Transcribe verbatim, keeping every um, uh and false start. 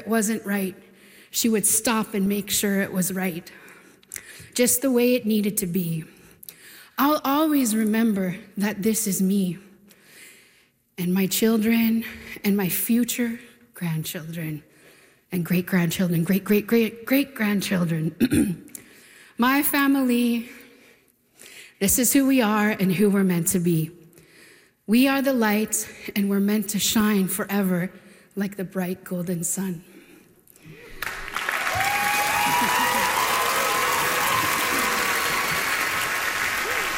wasn't right, she would stop and make sure it was right, just the way it needed to be. I'll always remember that this is me and my children and my future grandchildren and great-grandchildren, great-great-great-great-grandchildren. My family, this is who we are and who we're meant to be. We are the light, and we're meant to shine forever like the bright golden sun.